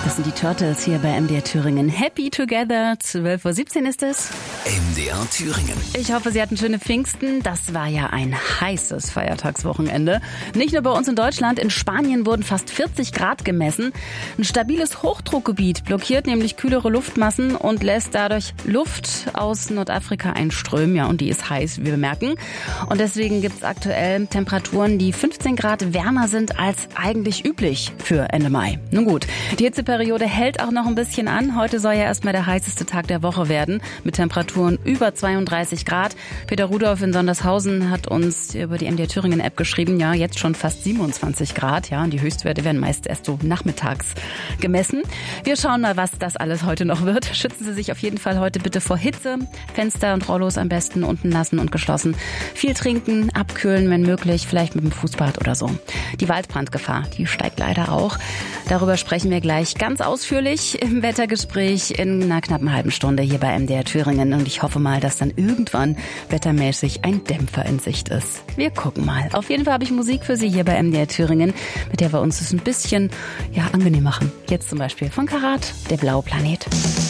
Das sind die Turtles hier bei MDR Thüringen. Happy Together, 12:17 Uhr ist es. MDR Thüringen. Ich hoffe, Sie hatten schöne Pfingsten. Das war ja ein heißes Feiertagswochenende. Nicht nur bei uns in Deutschland, in Spanien wurden fast 40 Grad gemessen. Ein stabiles Hochdruckgebiet blockiert nämlich kühlere Luftmassen und lässt dadurch Luft aus Nordafrika einströmen. Ja, und die ist heiß, wie wir merken. Und deswegen gibt es aktuell Temperaturen, die 15 Grad wärmer sind als eigentlich üblich für Ende Mai. Nun gut, die Hitzeperiode hält auch noch ein bisschen an. Heute soll ja erstmal der heißeste Tag der Woche werden, mit Temperaturen über 32 Grad. Peter Rudolph in Sondershausen hat uns über die MDR Thüringen App geschrieben, ja, jetzt schon fast 27 Grad. Ja, und die Höchstwerte werden meist erst so nachmittags gemessen. Wir schauen mal, was das alles heute noch wird. Schützen Sie sich auf jeden Fall heute bitte vor Hitze. Fenster und Rollos am besten unten lassen und geschlossen. Viel trinken, abkühlen, wenn möglich, vielleicht mit dem Fußbad oder so. Die Waldbrandgefahr, die steigt leider auch. Darüber sprechen wir gleich ganz ausführlich im Wettergespräch in einer knappen halben Stunde hier bei MDR Thüringen. Und ich hoffe mal, dass dann irgendwann wettermäßig ein Dämpfer in Sicht ist. Wir gucken mal. Auf jeden Fall habe ich Musik für Sie hier bei MDR Thüringen, mit der wir uns das ein bisschen angenehm machen. Jetzt zum Beispiel von Karat, der blaue Planet.